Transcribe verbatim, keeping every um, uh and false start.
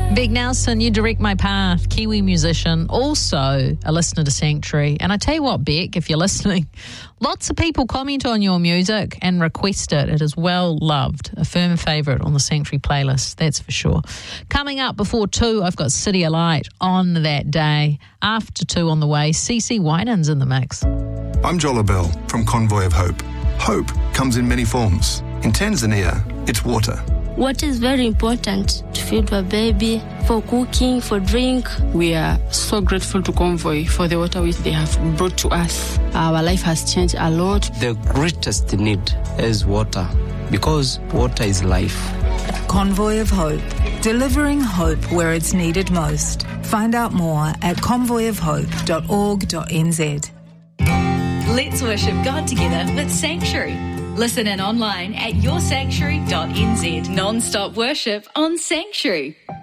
Beck Nelson, You Direct My Path, Kiwi musician, also a listener to Sanctuary. And I tell you what, Beck, if you're listening, lots of people comment on your music and request it. It is well loved, a firm favourite on the Sanctuary playlist, that's for sure. Coming up before two, I've got City of Light on that day. After two on the way, C C Winans in the mix. I'm Jola Bell from Convoy of Hope. Hope comes in many forms. In Tanzania, it's water. Water is very important to feed a baby, for cooking, for drink. We are so grateful to Convoy for the water which they have brought to us. Our life has changed a lot. The greatest need is water, because water is life. Convoy of Hope, delivering hope where it's needed most. Find out more at convoy of hope dot org dot n z. Let's worship God together with Sanctuary. Listen in online at your sanctuary dot n z. Non-stop worship on Sanctuary.